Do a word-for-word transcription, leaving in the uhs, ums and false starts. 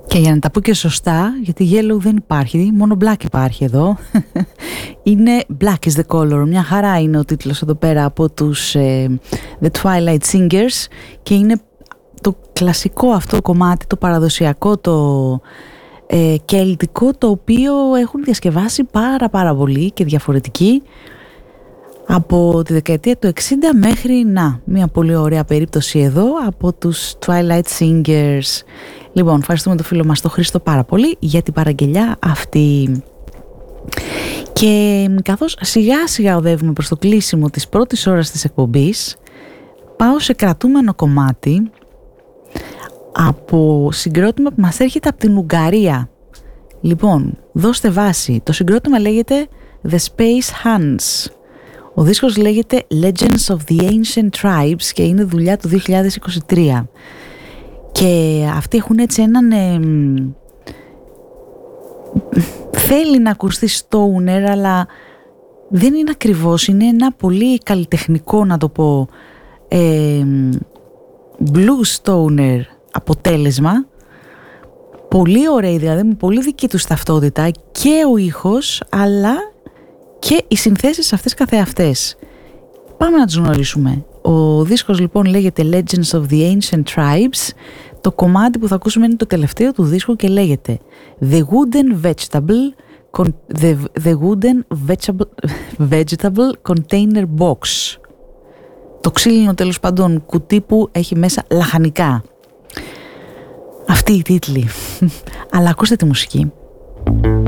Και για να τα πω και σωστά, γιατί yellow δεν υπάρχει, μόνο black υπάρχει εδώ. Είναι Black is the color. Μια χαρά είναι ο τίτλος εδώ πέρα από τους ε, The Twilight Singers και είναι το κλασικό αυτό κομμάτι, το παραδοσιακό, το ε, κελτικό, το οποίο έχουν διασκευάσει πάρα πάρα πολύ και διαφορετικοί από τη δεκαετία του εξήντα μέχρι να, μια πολύ ωραία περίπτωση εδώ από τους Twilight Singers. Λοιπόν, ευχαριστούμε τον φίλο μας τον Χρήστο πάρα πολύ για την παραγγελιά αυτή. Και καθώς σιγά σιγά οδεύουμε προς το κλείσιμο της πρώτης ώρας της εκπομπής, πάω σε κρατούμενο κομμάτι από συγκρότημα που μας έρχεται από την Ουγγαρία. Λοιπόν, δώστε βάση. Το συγκρότημα λέγεται The Space Hands. Ο δίσκος λέγεται Legends of the Ancient Tribes και είναι δουλειά του δύο χιλιάδες είκοσι τρία. Και αυτοί έχουν έτσι έναν... Ε, θέλει να ακουστεί stoner, αλλά δεν είναι ακριβώς. Είναι ένα πολύ καλλιτεχνικό, να το πω, ε, blues stoner αποτέλεσμα. Πολύ ωραία, δηλαδή με πολύ δική τους ταυτότητα και ο ήχος, αλλά και οι συνθέσεις αυτές καθεαυτές. Πάμε να τους γνωρίσουμε. Ο δίσκος λοιπόν λέγεται Legends of the Ancient Tribes. Το κομμάτι που θα ακούσουμε είναι το τελευταίο του δίσκου και λέγεται The Wooden Vegetable, the, the Wooden Vegetable, Vegetable Container Box. Το ξύλινο τέλος πάντων κουτί που έχει μέσα λαχανικά. Αυτή η τίτλη. Αλλά ακούστε τη μουσική.